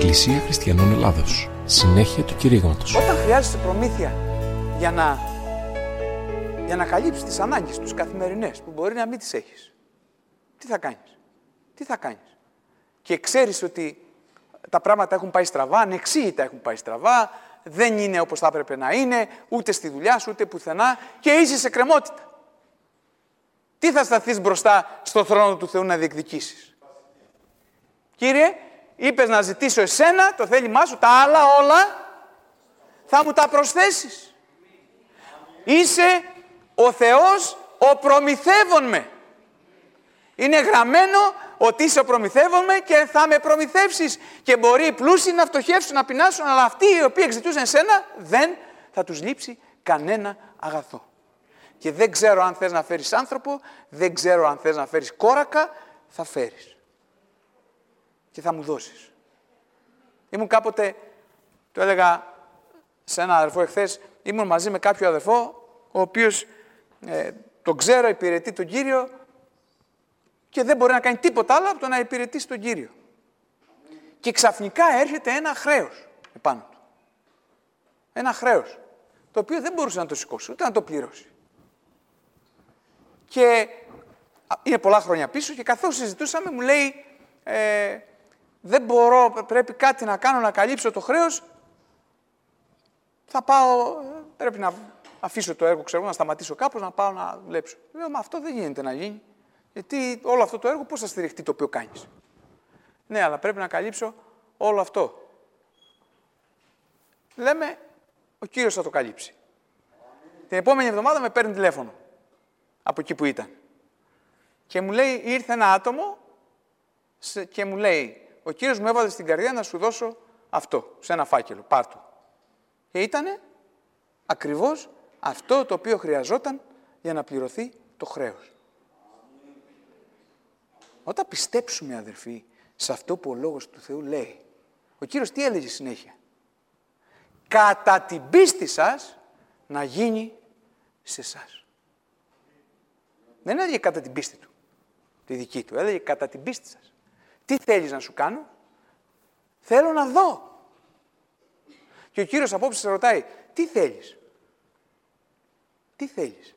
Εκκλησία Χριστιανών Ελλάδος. Συνέχεια του κηρύγματος. Όταν χρειάζεσαι προμήθεια για να καλύψεις τις ανάγκες τους καθημερινές, που μπορεί να μην τις έχεις, τι θα κάνεις? Τι θα κάνεις? Και ξέρεις ότι τα πράγματα έχουν πάει στραβά, ανεξήγητα έχουν πάει στραβά, δεν είναι όπως θα έπρεπε να είναι, ούτε στη δουλειά σου, ούτε πουθενά, και είσαι σε κρεμότητα. Τι θα σταθείς μπροστά στο θρόνο του Θεού να διεκδικήσεις? Κύριε, είπες να ζητήσω εσένα, το θέλημά σου, τα άλλα όλα θα μου τα προσθέσεις. Είσαι ο Θεός ο προμηθεύων με. Είναι γραμμένο ότι είσαι ο προμηθεύων με και θα με προμηθεύσεις. Και μπορεί οι πλούσιοι να φτωχεύσουν, να πεινάσουν, αλλά αυτοί οι οποίοι εξητούσαν εσένα δεν θα τους λείψει κανένα αγαθό. Και δεν ξέρω αν θες να φέρεις άνθρωπο, δεν ξέρω αν θες να φέρεις κόρακα, θα φέρεις. Και θα μου δώσεις. Ήμουν κάποτε, το έλεγα σε έναν αδερφό εχθές, ήμουν μαζί με κάποιο αδερφό, ο οποίος τον ξέρω, υπηρετεί τον Κύριο και δεν μπορεί να κάνει τίποτα άλλο από το να υπηρετήσει τον Κύριο. Και ξαφνικά έρχεται ένα χρέος επάνω του. Ένα χρέος, το οποίο δεν μπορούσε να το σηκώσει, ούτε να το πληρώσει. Και είναι πολλά χρόνια πίσω και καθώς συζητούσαμε μου λέει δεν μπορώ, πρέπει κάτι να κάνω να καλύψω το χρέος, θα πάω, πρέπει να αφήσω το έργο, ξέρω, να σταματήσω κάπως, να πάω να δουλέψω. Λέω, μα αυτό δεν γίνεται να γίνει, γιατί όλο αυτό το έργο πώς θα στηριχτεί το οποίο κάνεις? Ναι, αλλά πρέπει να καλύψω όλο αυτό. Λέμε, ο Κύριος θα το καλύψει. Την επόμενη εβδομάδα με παίρνει τηλέφωνο, από εκεί που ήταν. Και μου λέει, ήρθε ένα άτομο και μου λέει, ο Κύριος μου έβαλε στην καρδιά να σου δώσω αυτό, σε ένα φάκελο, πάρ' το. Και ήτανε ακριβώς αυτό το οποίο χρειαζόταν για να πληρωθεί το χρέος. Όταν πιστέψουμε, αδερφοί, σε αυτό που ο Λόγος του Θεού λέει, ο Κύριος τι έλεγε συνέχεια? Κατά την πίστη σας να γίνει σε εσάς. Δεν έλεγε κατά την πίστη του, τη δική του, έλεγε κατά την πίστη σας. Τι θέλεις να σου κάνω? Θέλω να δω. Και ο Κύριος απόψε σε ρωτάει, τι θέλεις? Τι θέλεις?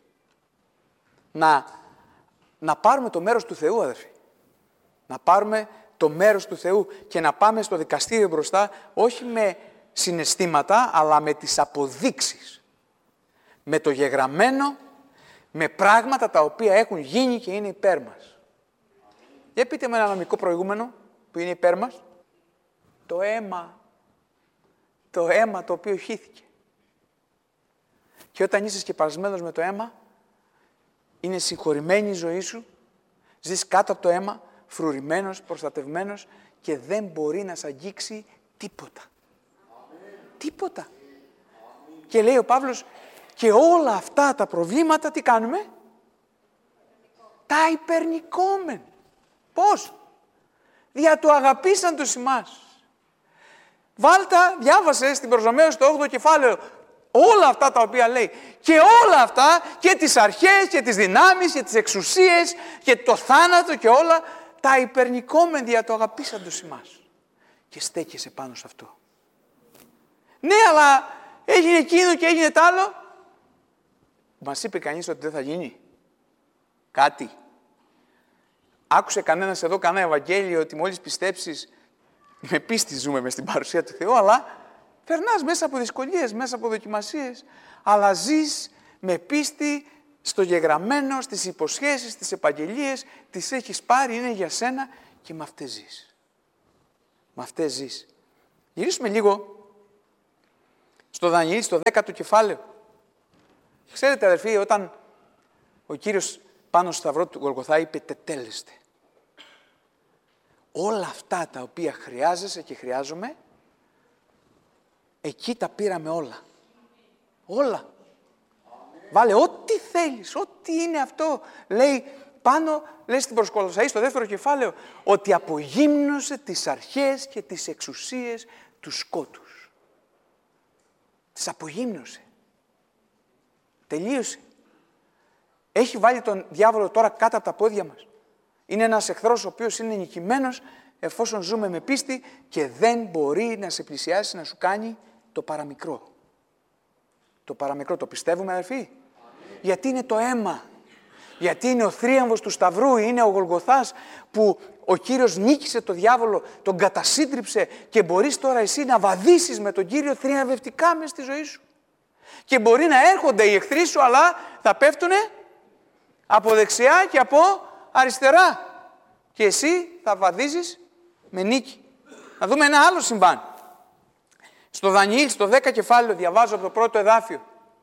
Να πάρουμε το μέρος του Θεού, αδερφοί. Να πάρουμε το μέρος του Θεού και να πάμε στο δικαστήριο μπροστά, όχι με συναισθήματα, αλλά με τις αποδείξεις. Με το γεγραμμένο, με πράγματα τα οποία έχουν γίνει και είναι υπέρ μας. Για πείτε με ένα νομικό προηγούμενο που είναι υπέρ μας. Το αίμα. Το αίμα το οποίο χύθηκε. Και όταν είσαι σκεπασμένος με το αίμα, είναι συγχωρημένη η ζωή σου, ζεις κάτω από το αίμα, φρουρημένος, προστατευμένος και δεν μπορεί να σε αγγίξει τίποτα. Τίποτα. Και λέει ο Παύλος, και όλα αυτά τα προβλήματα τι κάνουμε? Τα υπερνικόμεν. Πώς? Δια του αγαπήσαντος ημάς. Βάλτα, διάβασε στην Προσομαίωση στο 8ο κεφάλαιο όλα αυτά τα οποία λέει. Και όλα αυτά, και τις αρχές, και τις δυνάμεις, και τις εξουσίες, και το θάνατο και όλα, τα υπερνικόμεν δια του αγαπήσαντος ημάς. Και στέκεσαι πάνω σε αυτό. Ναι, αλλά έγινε εκείνο και έγινε τ' άλλο. Μας είπε κανείς ότι δεν θα γίνει κάτι? Άκουσε κανένας εδώ κανένα Ευαγγέλιο ότι μόλις πιστέψεις, με πίστη ζούμε μες στην παρουσία του Θεού, αλλά περνάς μέσα από δυσκολίες, μέσα από δοκιμασίες, αλλά ζεις με πίστη στο γεγραμμένο, στις υποσχέσεις, στις επαγγελίες, τις έχεις πάρει, είναι για σένα και με αυτές ζεις. Με αυτές ζεις. Γυρίσουμε λίγο στο Δανιήλ, στο 10ο κεφάλαιο. Ξέρετε, αδερφοί, όταν ο Κύριος πάνω στο σταυρό του Γολγοθά είπε τετέλεστε. Όλα αυτά τα οποία χρειάζεσαι και χρειάζομαι, εκεί τα πήραμε όλα. Όλα. Βάλε ό,τι θέλεις, ό,τι είναι αυτό. Λέει πάνω, λέει στην προς Κολοσσαείς, στο 2ο κεφάλαιο, ότι απογύμνωσε τις αρχές και τις εξουσίες του σκότους. Τις απογύμνωσε. Τελείωσε. Έχει βάλει τον διάβολο τώρα κάτω από τα πόδια μας. Είναι ένας εχθρός ο οποίος είναι νικημένος εφόσον ζούμε με πίστη και δεν μπορεί να σε πλησιάσει να σου κάνει το παραμικρό. Το παραμικρό το πιστεύουμε, αδερφοί? Γιατί είναι το αίμα. Γιατί είναι ο θρίαμβος του Σταυρού, είναι ο Γολγοθάς που ο Κύριος νίκησε το διάβολο, τον κατασύντριψε και μπορείς τώρα εσύ να βαδίσεις με τον Κύριο θριαμβευτικά μες στη ζωή σου. Και μπορεί να έρχονται οι εχθροί σου, αλλά θα πέφτουνε από δεξιά και από αριστερά. Και εσύ θα βαδίζεις με νίκη. Να δούμε ένα άλλο συμβάν. Στο Δανιήλ, στο 10 κεφάλαιο, διαβάζω από το πρώτο εδάφιο.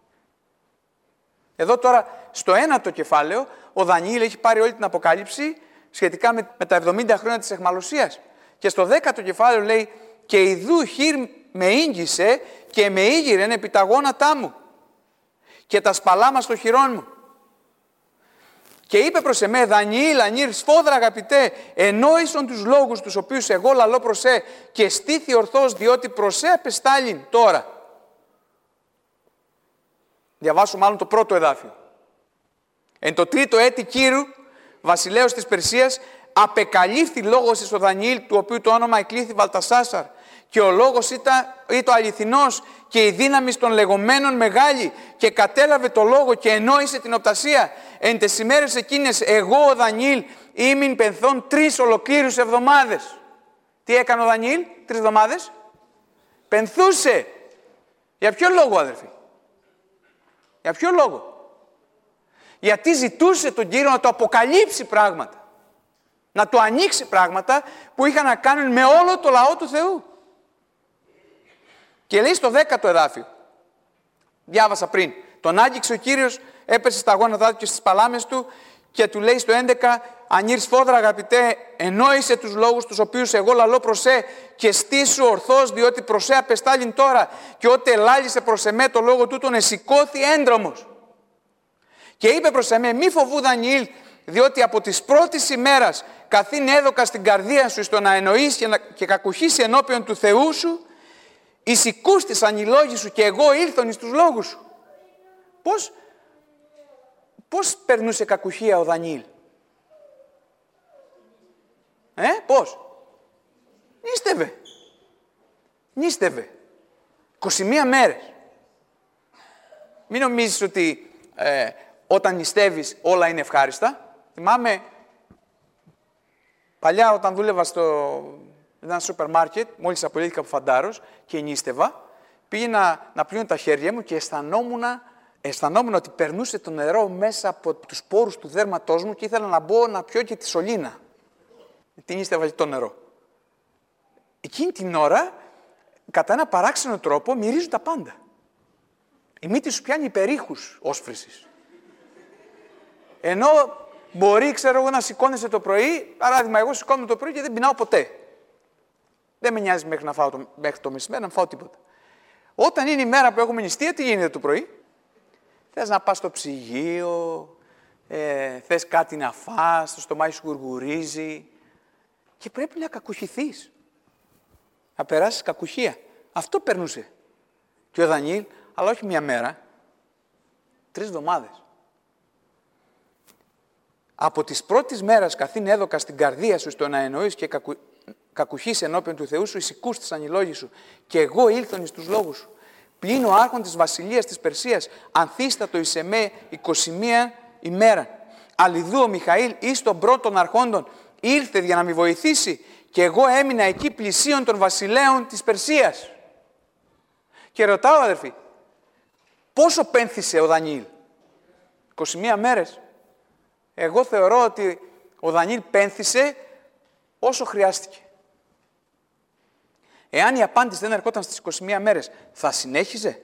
Εδώ τώρα, στο 9ο κεφάλαιο, ο Δανιήλ έχει πάρει όλη την Αποκάλυψη σχετικά με τα 70 χρόνια της αιχμαλωσίας. Και στο 10ο κεφάλαιο λέει «Και ιδού χείρ με ίγγισε και με ήγηρεν επί τα γόνατά μου και τα σπαλάμα στο χειρόν μου. Και είπε προς εμέ, Δανιήλ, ανήρ σφόδρα αγαπητέ, ενόησον τους λόγους τους οποίους εγώ λαλώ προς και στήθη ορθώς, διότι προς απεστάλην τώρα». Διαβάσω μάλλον το πρώτο εδάφιο. Εν το τρίτο έτη Κύρου, βασιλέως της Περσίας, απεκαλύφθη λόγος εις ο Δανιήλ, του οποίου το όνομα εκλήθη Βαλτασάσαρ, και ο λόγος ήταν το αληθινός και η δύναμη των λεγόμενων μεγάλη, και κατέλαβε το λόγο και ενόησε την οπτασία. Εν τες ημέρες εκείνες εγώ ο Δανιήλ ήμην πενθών 3 ολοκλήρους εβδομάδες. Τι έκανε ο Δανιήλ 3 εβδομάδες? Πενθούσε. Για ποιο λόγο, αδερφοί? Για ποιο λόγο? Γιατί ζητούσε τον Κύριο να το αποκαλύψει πράγματα. Να το ανοίξει πράγματα που είχαν να κάνουν με όλο το λαό του Θεού. Και λέει στο 10ο εδάφιο, διάβασα πριν, τον άγγιξε ο Κύριος, έπεσε στα γόνατά του και στις παλάμες του και του λέει στο 11, ανήρ σφόδρα αγαπητέ, ενόησε τους λόγους τους οποίους εγώ λαλώ προς και στήσου ορθώς, διότι προς απεστάλην τώρα, και ότε ελάλησε προς εμέ το λόγο τούτον εσηκώθη έντρομος. Και είπε προς εμέ, μη φοβού Δανιήλ, διότι από τις πρώτης ημέρας καθήν έδωκα στην καρδία σου στο να εννοείς και κακουχήσει ενώπιον του Θεού σου, εισηκούστησαν οι λόγοι σου και εγώ ήλθον εις τους λόγους σου. Πώς περνούσε κακουχία ο Δανιήλ? Πώς? Νίστευε. 21 μέρες. Μην νομίζεις ότι όταν νηστεύεις όλα είναι ευχάριστα. Θυμάμαι παλιά όταν δούλευα ένα σούπερ μάρκετ, μόλις απολύθηκα από φαντάρος και νήστευα, πήγαινα να πλύνω τα χέρια μου και αισθανόμουν ότι περνούσε το νερό μέσα από τους πόρους του δέρματός μου και ήθελα να μπω να πιω και τη σωλήνα. Τι νήστευα και το νερό. Εκείνη την ώρα, κατά ένα παράξενο τρόπο, μυρίζουν τα πάντα. Η μύτη σου πιάνει υπερήχους όσφρησης. Ενώ μπορεί, ξέρω εγώ, να σηκώνεσαι το πρωί, παράδειγμα, εγώ σηκώνομαι το πρωί και δεν πεινάω ποτέ. Δεν με νοιάζει μέχρι το μεσημέρι να φάω τίποτα. Όταν είναι η μέρα που έχουμε νηστεία, τι γίνεται το πρωί? Θες να πας στο ψυγείο, θες κάτι να φας, το στομάχι σου γουργουρίζει και πρέπει να κακουχηθείς. Να περάσεις κακουχία. Αυτό περνούσε. Και ο Δανιήλ, αλλά όχι μια μέρα, 3 εβδομάδες. Από τις πρώτες μέρες καθήν έδωκα στην καρδία σου στο να εννοείς και κακουχείς ενώπιον του Θεού σου, εισηκούστησαν οι λόγοι σου και εγώ ήλθον εις τους λόγους σου. Πλην ο άρχον της βασιλείας της Περσίας, ανθίστατο εις εμέ 21 ημέρα. Αλλιδού ο Μιχαήλ εις των πρώτων αρχόντων ήρθε για να με βοηθήσει και εγώ έμεινα εκεί πλησίον των βασιλέων της Περσίας. Και ρωτάω, αδερφοί, πόσο πένθησε ο Δανιήλ? 21 μέρες. Εγώ θεωρώ ότι ο Δανιήλ πένθησε όσο χρειάστηκε. Εάν η απάντηση δεν ερχόταν στις 21 μέρες, θα συνέχιζε?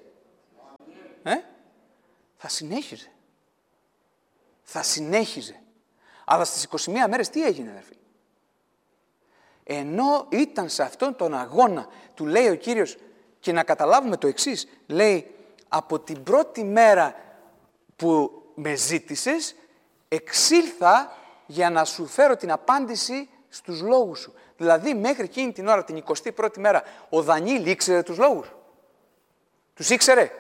Θα συνέχιζε. Αλλά στις 21 μέρες τι έγινε, αδερφοί? Ενώ ήταν σε αυτόν τον αγώνα, του λέει ο Κύριος, και να καταλάβουμε το εξής, λέει, από την πρώτη μέρα που με ζήτησες, εξήλθα για να σου φέρω την απάντηση στους λόγους σου. Δηλαδή, μέχρι εκείνη την ώρα, την 21η μέρα, ο Δανιήλ ήξερε τους λόγους. Τους ήξερε.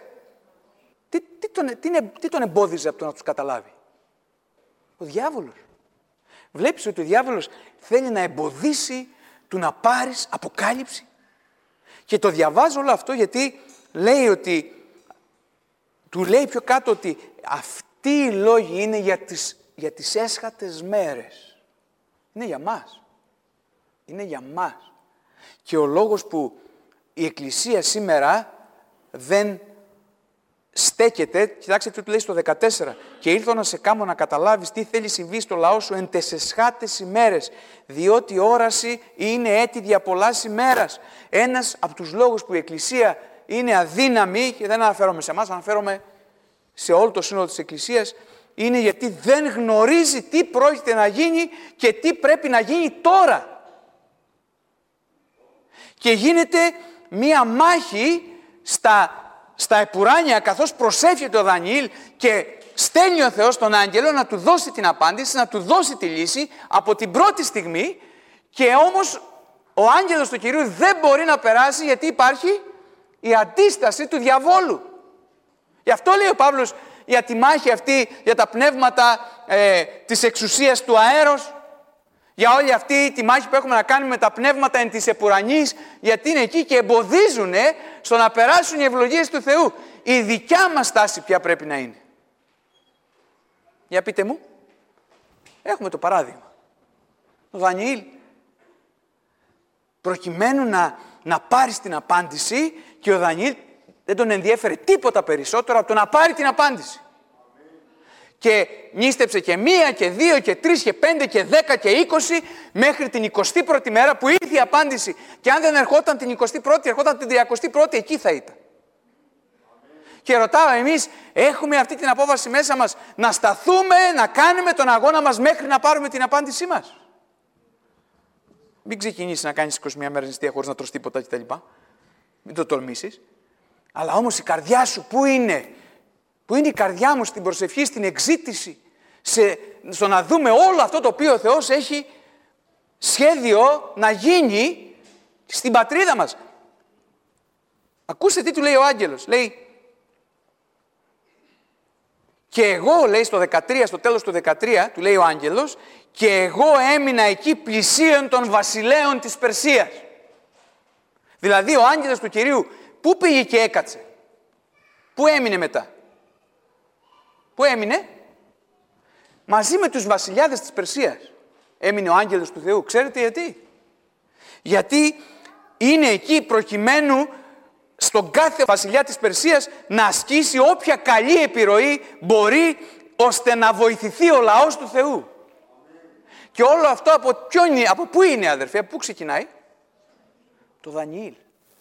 Τι τον εμπόδιζε από το να τους καταλάβει? Ο διάβολος. Βλέπεις ότι ο διάβολος θέλει να εμποδίσει του να πάρεις αποκάλυψη. Και το διαβάζω όλο αυτό γιατί λέει ότι, του λέει πιο κάτω ότι αυτοί οι λόγοι είναι για τις έσχατες μέρες. Είναι για μας. Είναι για μας. Και ο λόγος που η Εκκλησία σήμερα δεν στέκεται, κοιτάξτε τι του λέει στο 14. Και ήρθω να σε κάμω να καταλάβεις τι θέλει συμβεί στο λαό σου εν τες εσχάτες ημέρες, διότι η όραση είναι έτη δια πολλάς ημέρας. Ένας από τους λόγους που η Εκκλησία είναι αδύναμη, και δεν αναφέρομαι σε εμάς, αναφέρομαι σε όλο το σύνολο της Εκκλησίας, είναι γιατί δεν γνωρίζει τι πρόκειται να γίνει και τι πρέπει να γίνει τώρα. Και γίνεται μία μάχη στα επουράνια, καθώς προσεύχεται ο Δανιήλ και στέλνει ο Θεός τον άγγελο να του δώσει την απάντηση, να του δώσει τη λύση από την πρώτη στιγμή, και όμως ο άγγελος του Κυρίου δεν μπορεί να περάσει γιατί υπάρχει η αντίσταση του διαβόλου. Γι' αυτό λέει ο Παύλος για τη μάχη αυτή, για τα πνεύματα της εξουσίας του αέρος, για όλη αυτή τη μάχη που έχουμε να κάνουμε με τα πνεύματα εν της επουρανής, γιατί είναι εκεί και εμποδίζουν στο να περάσουν οι ευλογίες του Θεού. Η δικιά μας στάση ποια πρέπει να είναι? Για πείτε μου. Έχουμε το παράδειγμα. Ο Δανιήλ, προκειμένου να πάρει την απάντηση, και ο Δανιήλ δεν τον ενδιέφερε τίποτα περισσότερο από το να πάρει την απάντηση. Και νίστεψε και 1 και 2 και 3 και 5 και 10 και 20 μέχρι την 21η μέρα που ήρθε η απάντηση. Και αν δεν ερχόταν την 21η, ερχόταν την 31η, εκεί θα ήταν. Και ρωτάω, εμείς έχουμε αυτή την απόφαση μέσα μας να σταθούμε, να κάνουμε τον αγώνα μας μέχρι να πάρουμε την απάντησή μας? Μην ξεκινήσεις να κάνεις 21 μέρες νηστεία χωρίς να τρως τίποτα κτλ. Μην το τολμήσεις. Αλλά όμως η καρδιά σου πού είναι? Πού είναι η καρδιά μου στην προσευχή, στην εξήτηση, στο να δούμε όλο αυτό το οποίο ο Θεός έχει σχέδιο να γίνει στην πατρίδα μας? Ακούστε τι του λέει ο άγγελος. Λέει, και εγώ, λέει στο 13, στο τέλος του 13, του λέει ο άγγελος, και εγώ έμεινα εκεί πλησίον των βασιλέων της Περσίας. Δηλαδή ο άγγελος του Κυρίου πού πήγε και έκατσε? Πού έμεινε μετά? Πού έμεινε? Μαζί με τους βασιλιάδες της Περσίας έμεινε ο άγγελος του Θεού. Ξέρετε γιατί? Γιατί είναι εκεί προκειμένου στον κάθε βασιλιά της Περσίας να ασκήσει όποια καλή επιρροή μπορεί, ώστε να βοηθηθεί ο λαός του Θεού. Και όλο αυτό από πού είναι, αδερφέ? Από πού ξεκινάει? Το Δανιήλ.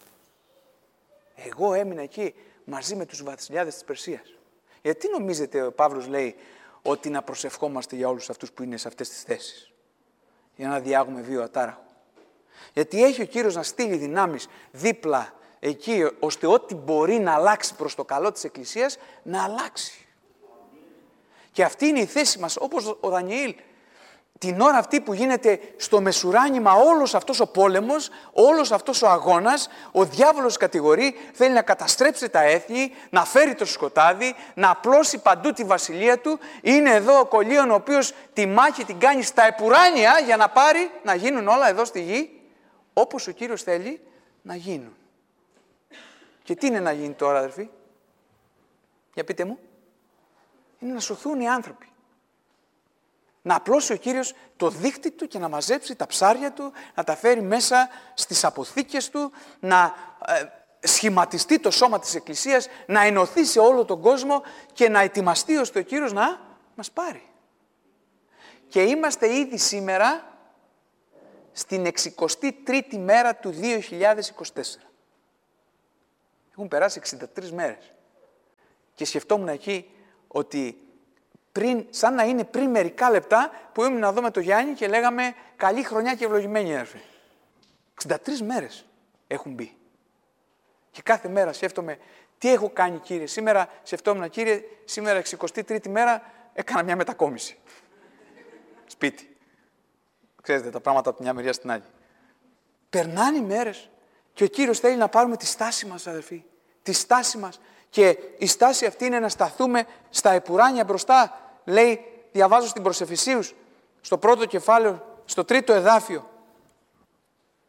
Εγώ έμεινα εκεί μαζί με τους βασιλιάδες της Περσίας. Γιατί νομίζετε ο Παύλος λέει ότι να προσευχόμαστε για όλους αυτούς που είναι σε αυτές τις θέσεις? Για να διάγουμε βίο ατάραχο. Γιατί έχει ο Κύριος να στείλει δυνάμεις δίπλα εκεί, ώστε ό,τι μπορεί να αλλάξει προς το καλό της Εκκλησίας, να αλλάξει. Και αυτή είναι η θέση μας, όπως ο Δανιήλ. Την ώρα αυτή που γίνεται στο μεσουράνημα όλος αυτός ο πόλεμος, όλος αυτός ο αγώνας, ο διάβολος κατηγορεί, θέλει να καταστρέψει τα έθνη, να φέρει το σκοτάδι, να απλώσει παντού τη βασιλεία του. Είναι εδώ ο Κολλίων, ο οποίος τη μάχη την κάνει στα επουράνια για να πάρει να γίνουν όλα εδώ στη γη, όπως ο Κύριος θέλει να γίνουν. Και τι είναι να γίνει τώρα, αδερφοί? Για πείτε μου. Είναι να σωθούν οι άνθρωποι. Να απλώσει ο Κύριος το δίχτυ του και να μαζέψει τα ψάρια του, να τα φέρει μέσα στις αποθήκες του, να σχηματιστεί το σώμα της Εκκλησίας, να ενωθεί σε όλο τον κόσμο και να ετοιμαστεί ώστε ο Κύριος να μας πάρει. Και είμαστε ήδη σήμερα στην 63η μέρα του 2024. Έχουν περάσει 63 μέρες. Και σκεφτόμουν εκεί ότι σαν να είναι πριν μερικά λεπτά που ήμουν να δω με το Γιάννη και λέγαμε καλή χρονιά και ευλογημένη, αδερφέ. 63 μέρες έχουν μπει. Και κάθε μέρα σκέφτομαι τι έχω κάνει, Κύριε. Σήμερα σκεφτόμουν, Κύριε, σήμερα 63η μέρα έκανα μια μετακόμιση. Σπίτι. Ξέρετε τα πράγματα από μια μεριά στην άλλη. Περνάνε οι μέρες και ο Κύριος θέλει να πάρουμε τη στάση μας, αδερφοί. Τη στάση μας. Και η στάση αυτή είναι να σταθούμε στα επουράνια μπροστά. Λέει, διαβάζω στην προς Εφησίους, στο πρώτο κεφάλαιο, στο τρίτο εδάφιο.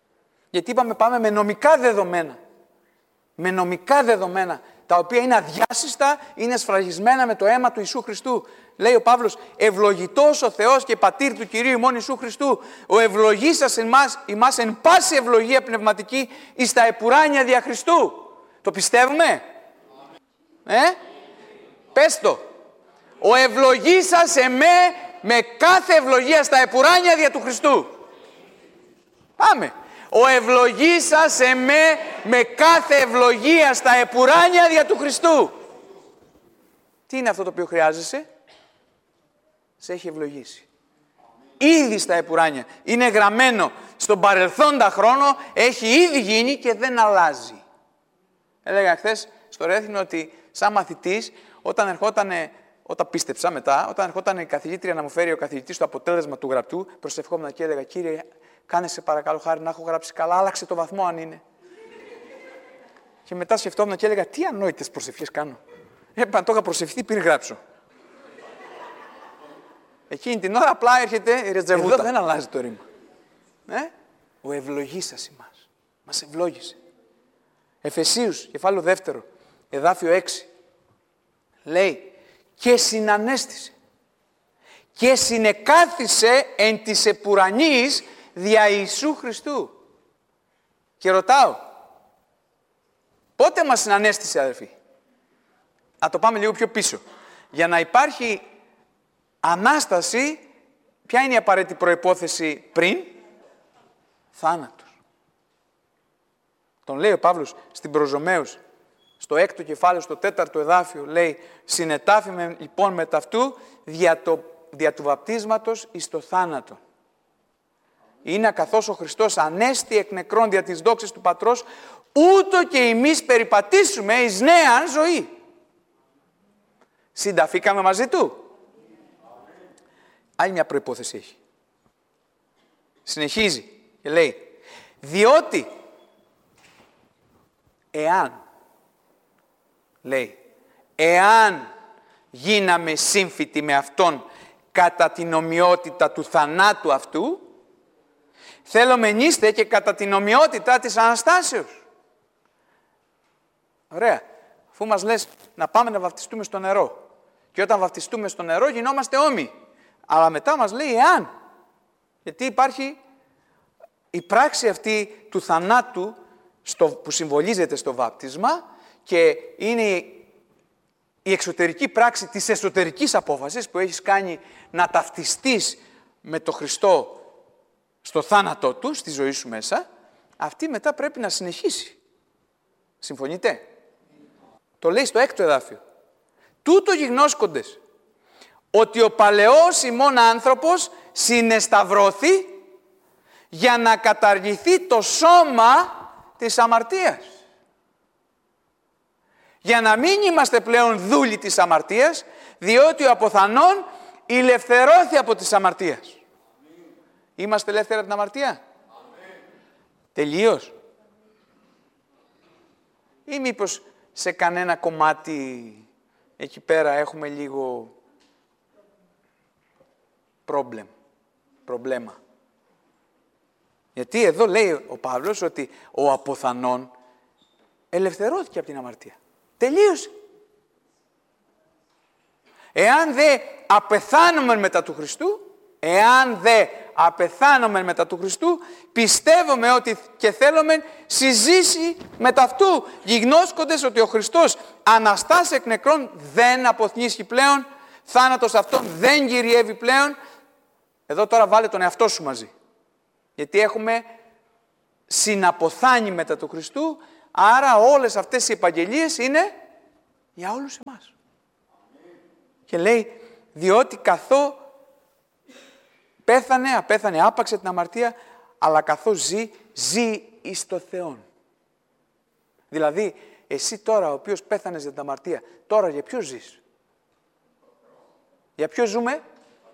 Γιατί είπαμε πάμε με νομικά δεδομένα. Με νομικά δεδομένα, τα οποία είναι αδιάσυστα, είναι σφραγισμένα με το αίμα του Ιησού Χριστού. Λέει ο Παύλος, ευλογητός ο Θεός και πατήρ του Κυρίου ημών Ιησού Χριστού, ο ευλογήσας ημάς εν πάση ευλογία πνευματική εις τα επουράνια δια Χριστού. Το πιστεύουμε? Πες το. Ο ευλογήσας εμέ με κάθε ευλογία στα επουράνια δια του Χριστού. Πάμε. Ο ευλογήσας εμέ με κάθε ευλογία στα επουράνια δια του Χριστού. Τι είναι αυτό το οποίο χρειάζεσαι? Σε έχει ευλογήσει. Ήδη στα επουράνια. Είναι γραμμένο στον παρελθόντα χρόνο, έχει ήδη γίνει και δεν αλλάζει. Έλεγα χθες στο Ρέθινο ότι σαν μαθητής, όταν πίστεψα μετά, όταν ερχόταν η καθηγήτρια να μου φέρει ο καθηγητής το αποτέλεσμα του γραπτού, προσευχόμουν και έλεγα, Κύριε, κάνε σε παρακαλώ χάρη να έχω γράψει καλά, άλλαξε το βαθμό αν είναι. Και μετά σκεφτόμουν και έλεγα, τι ανόητες προσευχές κάνω. Αν το είχα προσευχθεί, πριν γράψω. Εκείνη την ώρα απλά έρχεται η ρετζεβούτα. Εδώ δεν αλλάζει το ρήμα. Ο ευλογήσας ημάς. Μας ευλόγησε. Εφεσίους, κεφάλαιο 2, εδάφιο 6. Λέει, και συνανέστησε και συνεκάθισε εν της επουρανής δια Ιησού Χριστού. Και ρωτάω, πότε μας συνανέστησε, αδερφοί? Να το πάμε λίγο πιο πίσω. Για να υπάρχει Ανάσταση, ποια είναι η απαραίτητη προϋπόθεση πριν? Θάνατος. Τον λέει ο Παύλος στην προς Ρωμαίους, στο 6ο κεφάλαιο, στο 4ο εδάφιο, λέει, συνετάφημε λοιπόν με ταυτού δια του βαπτίσματος εις το θάνατο. Είναι καθώς ο Χριστός ανέστη εκ νεκρών δια της δόξης του Πατρός, ούτω και εμείς περιπατήσουμε εις νέα ζωή. Συνταφήκαμε μαζί Του. Άλλη μια προϋπόθεση έχει. Συνεχίζει και λέει, διότι εάν γίναμε σύμφυτοι με Αυτόν κατά την ομοιότητα του θανάτου Αυτού, θέλουμε νήστε και κατά την ομοιότητα της Αναστάσεως. Ωραία. Αφού μας λες να πάμε να βαφτιστούμε στο νερό και όταν βαφτιστούμε στο νερό γινόμαστε όμοιοι. Αλλά μετά μας λέει εάν. Γιατί υπάρχει η πράξη αυτή του θανάτου που συμβολίζεται στο βάπτισμα και είναι η εξωτερική πράξη της εσωτερικής απόφασης που έχεις κάνει να ταυτιστείς με τον Χριστό στο θάνατό Του, στη ζωή σου μέσα, αυτή μετά πρέπει να συνεχίσει. Συμφωνείτε? Το λέει στο 6ο εδάφιο. Τούτο γιγνώσκοντες, ότι ο παλαιός ημών άνθρωπος συνεσταυρώθη για να καταργηθεί το σώμα της αμαρτίας. Για να μην είμαστε πλέον δούλοι της αμαρτίας, διότι ο αποθανών ηλευθερώθη από της αμαρτίας. Είμαστε ελεύθεροι από την αμαρτία? Τελείως? Ή μήπως σε κανένα κομμάτι εκεί πέρα έχουμε λίγο προβλέμα. Γιατί εδώ λέει ο Παύλος ότι ο αποθανών ελευθερώθηκε από την αμαρτία. Τελείωσε. Εάν δεν απεθάνουμε μετά του Χριστού, πιστεύουμε ότι και θέλουμε συζήσει μετά αυτού, γιγνώσκοντες ότι ο Χριστός αναστάσει εκ νεκρών, δεν αποθνίσχει πλέον, θάνατος αυτόν δεν κυριεύει πλέον. Εδώ τώρα βάλε τον εαυτό σου μαζί. Γιατί έχουμε συναποθάνει μετά του Χριστού, άρα όλες αυτές οι επαγγελίες είναι για όλους εμάς. Και λέει, διότι καθώ απέθανε, άπαξε την αμαρτία, αλλά καθώς ζει εις το Θεόν. Δηλαδή, εσύ τώρα ο οποίος πέθανες για την αμαρτία, τώρα για ποιο ζεις? Για ποιο ζούμε?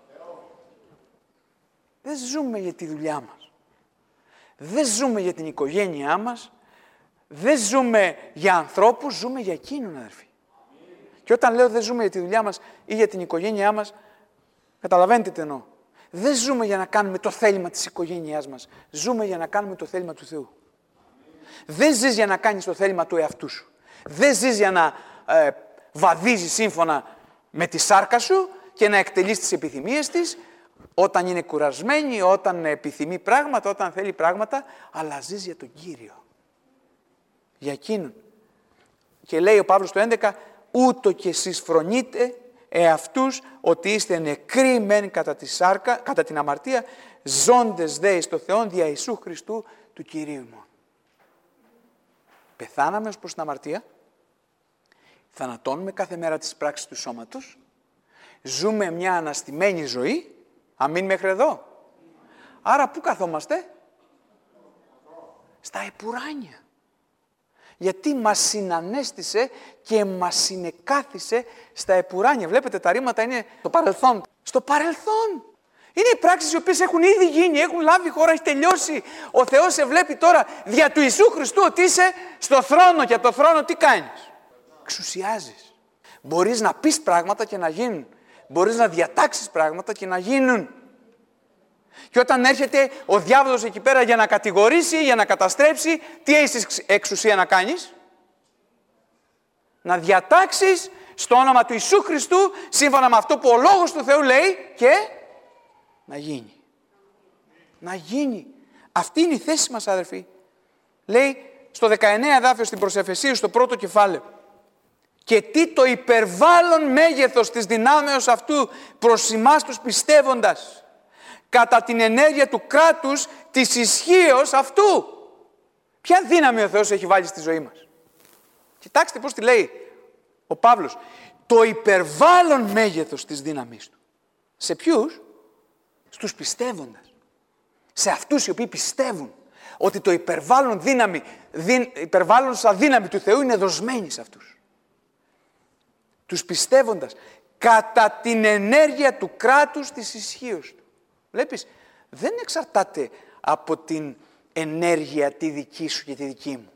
Δεν ζούμε για τη δουλειά μας. Δεν ζούμε για την οικογένειά μας. Δεν ζούμε για ανθρώπους, ζούμε για εκείνον, αδερφοί. Και όταν λέω δεν ζούμε για τη δουλειά μας ή για την οικογένειά μας, καταλαβαίνετε τι εννοώ. Δεν ζούμε για να κάνουμε το θέλημα της οικογένειάς μας. Ζούμε για να κάνουμε το θέλημα του Θεού. Δεν ζεις για να κάνεις το θέλημα του εαυτού σου. Δεν ζεις για να βαδίζεις σύμφωνα με τη σάρκα σου και να εκτελείς τις επιθυμίες της, όταν είναι κουρασμένη, όταν επιθυμεί πράγματα, όταν θέλει πράγματα, αλλά ζεις για τον Κύριο. Για Εκείνον. Και λέει ο Παύλος το 11, ούτω και εσείς φρονείτε εαυτούς ότι είστε νεκροί μεν κατά την αμαρτία, ζώντες δε εις το Θεόν δια Ιησού Χριστού του Κυρίου ημών. Πεθάναμε ως προς την αμαρτία, θανατώνουμε κάθε μέρα τις πράξεις του σώματος, ζούμε μια αναστημένη ζωή, αμήν μέχρι εδώ. Άρα πού καθόμαστε? Στα επουράνια. Γιατί μας συνανέστησε και μας συνεκάθισε στα επουράνια. Βλέπετε, τα ρήματα είναι στο παρελθόν. Στο παρελθόν. Είναι οι πράξεις οι οποίες έχουν ήδη γίνει, έχουν λάβει χώρα, έχει τελειώσει. Ο Θεός σε βλέπει τώρα δια του Ιησού Χριστού ότι είσαι στο θρόνο και από το θρόνο τι κάνεις? Εξουσιάζεις. Μπορείς να πεις πράγματα και να γίνουν. Μπορείς να διατάξεις πράγματα και να γίνουν. Και όταν έρχεται ο διάβολος εκεί πέρα για να κατηγορήσει, για να καταστρέψει, τι έχεις εξουσία να κάνεις? Να διατάξεις στο όνομα του Ιησού Χριστού, σύμφωνα με αυτό που ο Λόγος του Θεού λέει, και να γίνει. Να γίνει. Αυτή είναι η θέση μας, αδερφοί. Λέει στο 19 εδάφιο στην προς Εφεσίους, στο πρώτο κεφάλαιο. Και τι το υπερβάλλον μέγεθος της δυνάμεως αυτού προς εμάς τους πιστεύοντας, κατά την ενέργεια του κράτους της ισχύως αυτού. Ποια δύναμη ο Θεός έχει βάλει στη ζωή μας? Κοιτάξτε πώς τη λέει ο Παύλος. Το υπερβάλλον μέγεθος της δύναμης του. Σε ποιους? Στους πιστεύοντας. Σε αυτούς οι οποίοι πιστεύουν ότι το υπερβάλλον σαν δύναμη του Θεού είναι δοσμένη σε αυτούς. Τους πιστεύοντας κατά την ενέργεια του κράτους της ισχύως του. Βλέπεις, δεν εξαρτάται από την ενέργεια τη δική σου και τη δική μου.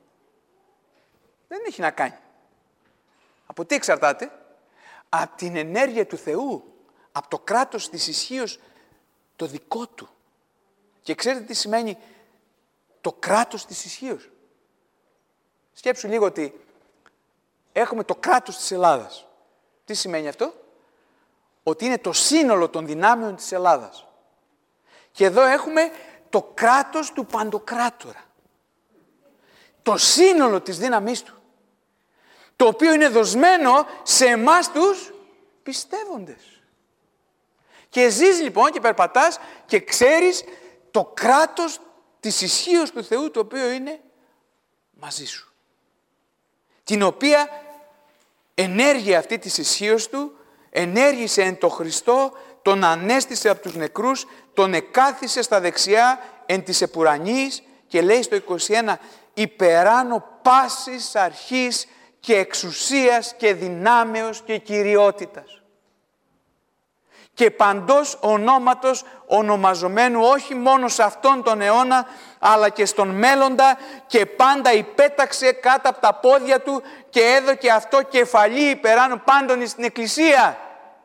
Δεν έχει να κάνει. Από τι εξαρτάται? Από την ενέργεια του Θεού, από το κράτος της ισχύως το δικό του. Και ξέρετε τι σημαίνει το κράτος της ισχύως? Σκέψου λίγο ότι έχουμε το κράτος της Ελλάδας. Τι σημαίνει αυτό? Ότι είναι το σύνολο των δυνάμεων της Ελλάδας. Και εδώ έχουμε το κράτος του Παντοκράτορα. Το σύνολο της δύναμής του. Το οποίο είναι δοσμένο σε εμάς τους πιστεύοντες. Και ζεις λοιπόν και περπατάς και ξέρεις το κράτος της ισχύως του Θεού, το οποίο είναι μαζί σου. Την οποία ενέργεια αυτή της ισχύως του ενέργησε εν το Χριστό, τον ανέστησε από τους νεκρούς, τον εκάθισε στα δεξιά εν της επουρανής, και λέει στο 21, υπεράνω πάσης αρχής και εξουσίας και δυνάμεως και κυριότητας. Και παντός ονόματος ονομαζομένου όχι μόνο σε αυτόν τον αιώνα, αλλά και στον μέλλοντα, και πάντα υπέταξε κάτω από τα πόδια του και έδωκε αυτό κεφαλή υπεράνω πάντων στην Εκκλησία.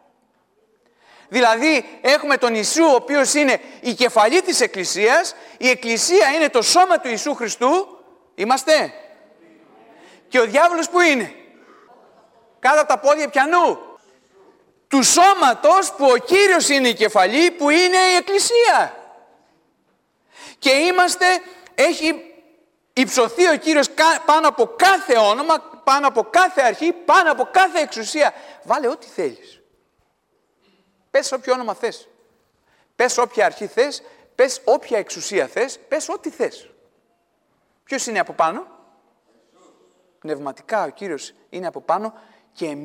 Δηλαδή έχουμε τον Ιησού, ο οποίος είναι η κεφαλή της Εκκλησίας, η Εκκλησία είναι το σώμα του Ιησού Χριστού, είμαστε. Και ο διάβολος που είναι? Κάτω από τα πόδια ποιανού? Του σώματος που ο Κύριος είναι η κεφαλή, που είναι η Εκκλησία. Και έχει υψωθεί ο Κύριος πάνω από κάθε όνομα, πάνω από κάθε αρχή, πάνω από κάθε εξουσία. Βάλε ό,τι θέλεις. Πες όποιο όνομα θες. Πες όποια αρχή θες. Πες όποια εξουσία θες. Πες ό,τι θες. Ποιος είναι από πάνω? Πνευματικά ο Κύριος είναι από πάνω και